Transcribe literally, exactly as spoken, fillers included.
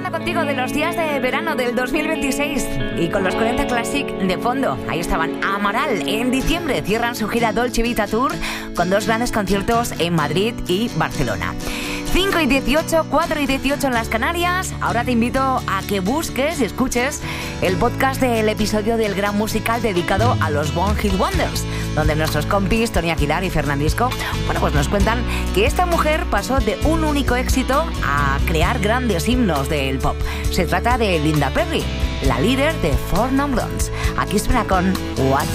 hablando contigo de los días de verano del dos mil veintiséis y con los cuarenta Classic de fondo. Ahí estaban Amaral. En diciembre cierran su gira Dolce Vita Tour con dos grandes conciertos en Madrid y Barcelona. cinco y dieciocho, cuatro y dieciocho en las Canarias. Ahora te invito a que busques y escuches el podcast del episodio del gran musical dedicado a los One Hit Wonders, donde nuestros compis Tony Aguilar y Fernandisco, bueno, pues nos cuentan que esta mujer pasó de un único éxito a crear grandes himnos del pop. Se trata de Linda Perry, la líder de Four Non Blondes. Aquí suena con What